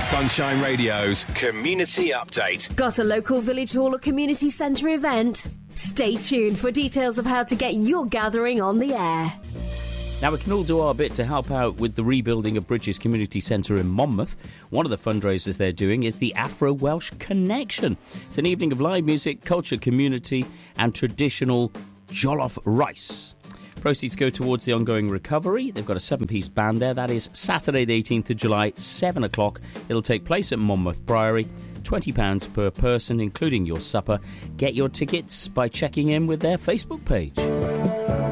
Sunshine Radio's Community Update. Got a local village hall or community centre event? Stay tuned for details of how to get your gathering on the air. Now, we can all do our bit to help out with the rebuilding of Bridges Community Centre in Monmouth. One of the fundraisers they're doing is the Afro-Welsh Connection. It's an evening of live music, culture, community and traditional jollof rice. Proceeds go towards the ongoing recovery. They've got a 7-piece band there. That is Saturday the 18th of July, 7 o'clock. It'll take place at Monmouth Priory. £20 per person, including your supper. Get your tickets by checking in with their Facebook page.